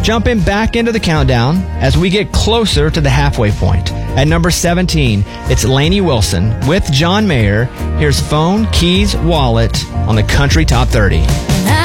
jumping back into the countdown as we get closer to the halfway point. At number 17, it's Lainey Wilson with John Mayer. Here's Phone, Keys, Wallet on the Country Top 30.